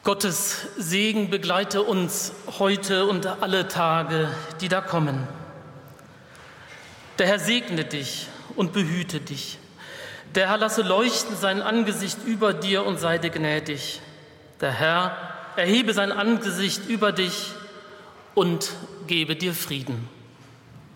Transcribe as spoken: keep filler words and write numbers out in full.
Gottes Segen begleite uns heute und alle Tage, die da kommen. Der Herr segne dich und behüte dich. Der Herr lasse leuchten sein Angesicht über dir und sei dir gnädig. Der Herr erhebe sein Angesicht über dich und gebe dir Frieden.